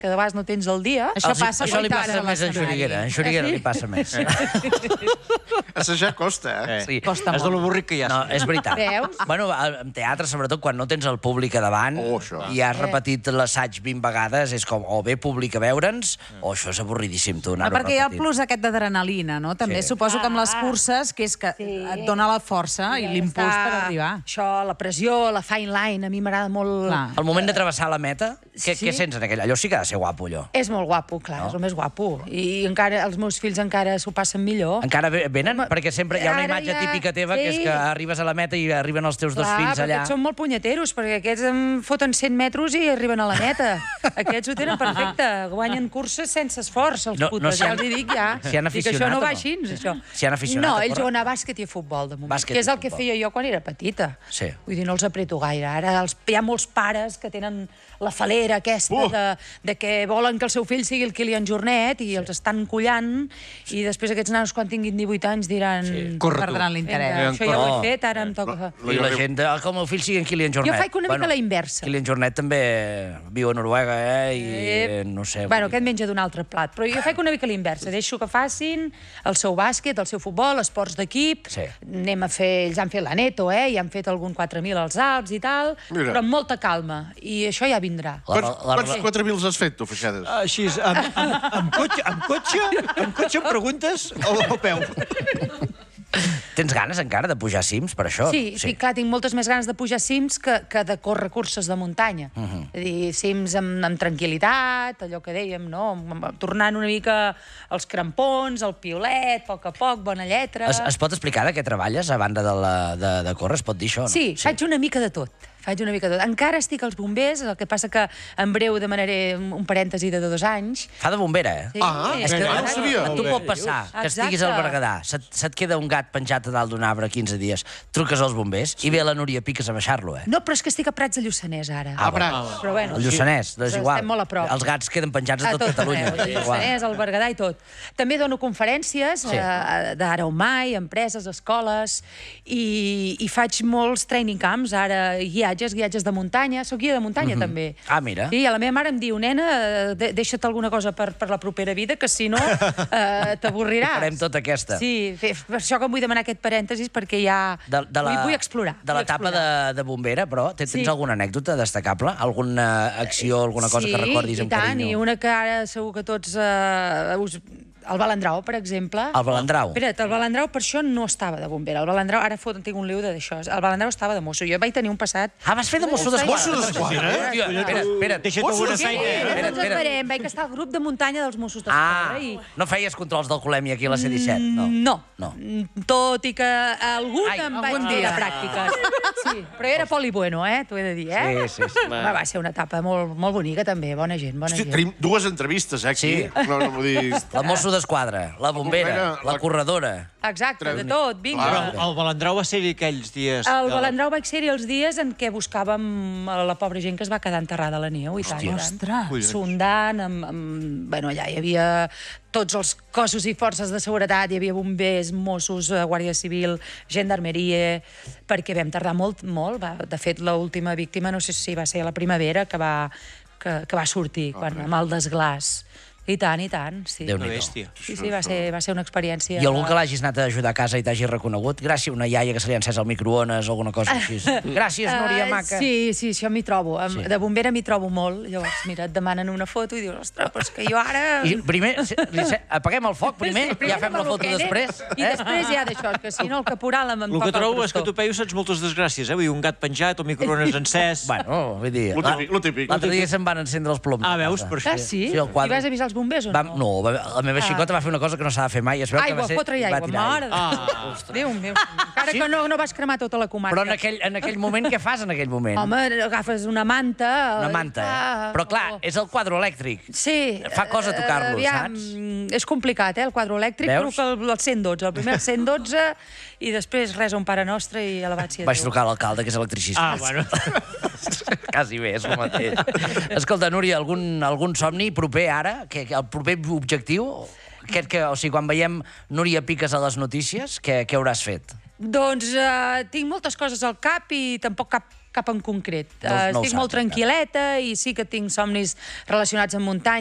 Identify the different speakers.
Speaker 1: que de vegades no tens el dia.
Speaker 2: Això li passa més a Xuriguera. A Xuriguera li passa més.
Speaker 3: Assajar costa,
Speaker 2: Sí.
Speaker 4: Costa molt. És de l'avorrit que hi ha.
Speaker 2: No, és veritat.
Speaker 1: Veus?
Speaker 2: Bueno, en teatre, sobretot, quan no tens el públic a davant i has repetit l'assaig 20 vegades, és com o bé públic a veure'ns o això és avorridíssim, tu anar-ho
Speaker 5: Perquè hi ha el
Speaker 2: repetint.
Speaker 5: plus aquest d'adrenalina, no? També suposo que amb les curses, que és que et dona la força i l'impuls per arribar.
Speaker 1: Això, la pressió, la fine line, a mi m'agrada molt...
Speaker 2: El moment de travessar la meta, què sents en aquell? Allò sí que ha de ser guapo, allò.
Speaker 1: És molt guapo, clar, és el més guapo. I encara els meus fills encara s'ho passen millor.
Speaker 2: Encara venen? Perquè sempre hi ha una imatge típica teva que és que arribes a la meta i arriben els teus dos fills allà.
Speaker 1: Aquests són molt punyeteros, perquè aquests em foten 100 metres i arriben a la meta. Aquests ho tenen perfecte, guanyen curses sense esforç, els putes, ja els hi dic ja.
Speaker 2: Si han
Speaker 1: Dic que això
Speaker 2: aficionat
Speaker 1: no
Speaker 2: o
Speaker 1: va
Speaker 2: no?
Speaker 1: així, això.
Speaker 2: Si han aficionat
Speaker 1: No,
Speaker 2: a
Speaker 1: ells
Speaker 2: córrer?
Speaker 1: juguen a bàsquet i a futbol, de moment,
Speaker 2: Bàsquet
Speaker 1: que és
Speaker 2: i
Speaker 1: el que
Speaker 2: futbol.
Speaker 1: feia jo quan era petita.
Speaker 2: Sí.
Speaker 1: Vull dir, no els apreto gaire. Ara hi ha molts pares que tenen la falera aquesta de que volen que el seu fill sigui el Kilian Jornet i els estan collant i després aquests nanos quan tinguin 18 anys diran...
Speaker 5: Perdran l'interès.
Speaker 1: Això ja ho he fet, ara em toca...
Speaker 2: I la gent, que el meu fill sigui en Kilian Jornet.
Speaker 1: Jo faig una mica la inversa.
Speaker 2: Kilian Jornet també viu a Noruega, i no sé...
Speaker 1: Bueno, aquest menja d'un altre plat, però jo faig una mica la inversa. Deixo que facin el seu bàsquet, el seu futbol, esports d'equip. Anem a fer... Ells han fet la Neto, i han fet algun 4.000 als Alps i tal, però amb molta calma. I això ja vindrà.
Speaker 3: Quants 4.000 has fet, tu, Feixades?
Speaker 4: Així, amb cotxe em preguntes o peu?
Speaker 2: Tens ganes encara de pujar cims per això?
Speaker 1: Sí, clar, tinc moltes més ganes de pujar cims que de córrer curses de muntanya. És a dir, cims amb tranquil·litat, allò que dèiem, no? Tornant una mica als crampons, al piolet, a poc, bona lletra...
Speaker 2: Es pot explicar de què treballes a banda de córrer? Es pot dir això, no?
Speaker 1: Sí, faig una mica de tot. Encara estic als bombers, el que passa que en breu demanaré un parèntesi de 2 anys.
Speaker 2: Fa de bombera, eh?
Speaker 1: És que
Speaker 2: no sabia. A tu pot passar que estiguis al Berguedà, se't queda un gat penjat a dalt d'un arbre 15 dies, truques als bombers i ve la Núria Piques a baixar-lo, eh?
Speaker 1: No, però és que estic a Prats de Lluçanès, ara. Però bueno,
Speaker 2: el Lluçanès, és igual.
Speaker 1: Estem molt a prop.
Speaker 2: Els gats queden penjats a tot Catalunya.
Speaker 1: El Lluçanès, el Berguedà i tot. També dono conferències d'ara o mai, empreses, escoles, i faig molts training camps, ara guiatges de muntanya. Soc guia de muntanya, també.
Speaker 2: Ah, mira.
Speaker 1: I a la meva mare em diu, nena, deixa't alguna cosa per la propera vida, que si no t'avorriràs.
Speaker 2: Farem tota aquesta.
Speaker 1: Sí, per això que em vull demanar aquest parèntesis, perquè ja vull explorar.
Speaker 2: De l'etapa de bombera, però, tens alguna anècdota destacable? Alguna acció, alguna cosa que recordis amb carinyo?
Speaker 1: Sí, i tant, i una que ara segur que tots el Balandrau, per exemple.
Speaker 2: El Balandrau?
Speaker 1: Espera't, el Balandrau per això no estava de bombera. El Balandrau, ara tinc un liu d'això. El Balandrau estava de mosso. Jo vaig tenir un passat...
Speaker 2: Ah, vas fer de mosso d'esquadra?
Speaker 3: Mosso d'esquadra?
Speaker 2: Espera't.
Speaker 4: Deixa't alguna feina.
Speaker 1: Esperem, vaig estar al grup de muntanya dels Mossos d'Esquadra.
Speaker 2: No feies controls d'alcoholèmia aquí a la C-17?
Speaker 1: No. Tot i que algun em vaig dir de pràctiques. Sí, però era poli bueno, t'ho he de dir,
Speaker 2: Sí.
Speaker 1: Va ser una etapa molt bonica, també. Bona gent, bona gent.
Speaker 3: Tenim 2 entrevistes, aquí. No m'ho diguis.
Speaker 2: La mosso d'esquadra, la bombera, la corredora.
Speaker 1: Exacte, de tot, vinga.
Speaker 4: Però el Balandrau va ser-hi aquells dies...
Speaker 1: El Balandrau vaig ser-hi els dies en què buscàvem la pobra gent que es va quedar enterrada a la neu i tant. Sondant, bueno, allà hi havia tots els cossos i forces de seguretat, hi havia bombers, Mossos, Guàrdia Civil, Gendarmeria, perquè vam tardar molt. De fet, l'última víctima, no sé si va ser a la primavera, que va sortir amb el desglàs. I tant, sí.
Speaker 2: Déu-n'hi-do.
Speaker 1: Sí, va ser una experiència...
Speaker 2: I algú que l'hagis anat a ajudar a casa i t'hagi reconegut? Gràcies a una iaia que se li ha encès el microones o alguna cosa així. Gràcies, Núria, maca.
Speaker 1: Sí, això m'hi trobo. De bombera m'hi trobo molt. Llavors, mira, et demanen una foto i dius, ostres, però és que jo ara...
Speaker 2: I primer, apaguem el foc primer, ja fem la foto després.
Speaker 1: I després ja d'això, que si no el caporal em
Speaker 4: El que trobo és que tu, Peyu, saps moltes desgràcies, Vull dir, un gat penjat, el microones encès...
Speaker 2: Bueno, vull dir...
Speaker 3: Lo típic.
Speaker 2: L'altre dia se'm van encendre els ploms.
Speaker 4: Ah, veus? Per això.
Speaker 1: Ah, sí? I vas avisar els bombers o no?
Speaker 2: No, la meva xicota va fer una cosa que no s'ha de fer mai.
Speaker 1: Aigua, fotre-hi aigua, mare. Déu meu, encara que no vas cremar tota la comarca.
Speaker 2: Però en aquell moment, què fas en aquell moment?
Speaker 1: Home, agafes una manta...
Speaker 2: Una manta, Però clar, és el quadre elèctric.
Speaker 1: Sí.
Speaker 2: Fa cosa tocar-lo, saps?
Speaker 1: És complicat, el quadre elèctric. Truca el 112, el primer 112, i després resa un Pare Nostre i elevat sia Déu.
Speaker 2: Vaig trucar a l'alcalde, que és electricista.
Speaker 4: Ah, bueno.
Speaker 2: Quasi bé, és el mateix. Escolta, Núria, algun somni proper ara? El proper objectiu? O sigui, quan veiem Núria Piques a les notícies, què hauràs fet?
Speaker 1: Doncs tinc moltes coses al cap i tampoc cap cap en concret.
Speaker 2: No ho
Speaker 1: Estic molt
Speaker 2: saps,
Speaker 1: tranquil·leta i sí que tinc somnis relacionats amb muntanya,